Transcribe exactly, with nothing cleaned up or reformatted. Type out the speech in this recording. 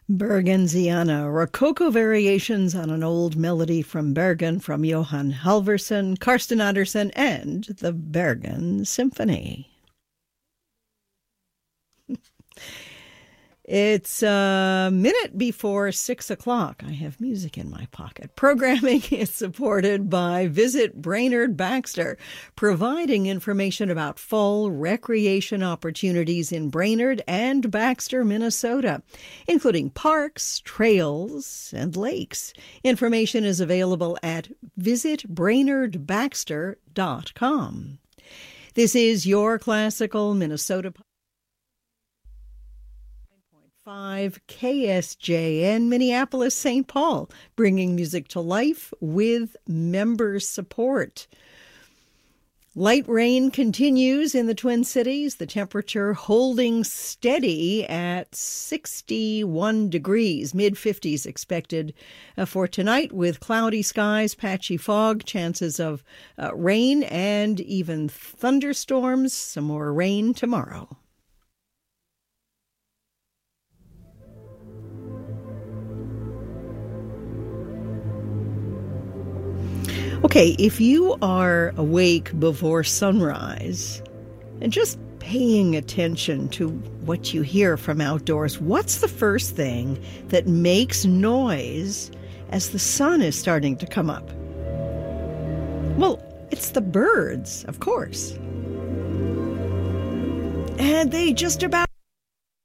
Bergensiana, Rococo variations on an old melody from Bergen from Johan Halvorsen, Karsten Andersen, and the Bergen Symphony. It's a minute before six o'clock. I have music in my pocket. Programming is supported by Visit Brainerd Baxter, providing information about fall recreation opportunities in Brainerd and Baxter, Minnesota, including parks, trails, and lakes. Information is available at visit brainerd baxter dot com. This is your classical Minnesota five K S J N, Minneapolis, Saint Paul, bringing music to life with member support. Light rain continues in the Twin Cities, the temperature holding steady at sixty-one degrees, mid-fifties expected uh, for tonight, with cloudy skies, patchy fog, chances of uh, rain and even thunderstorms, some more rain tomorrow. Okay, if you are awake before sunrise and just paying attention to what you hear from outdoors, what's the first thing that makes noise as the sun is starting to come up? Well, it's the birds, of course. And they just about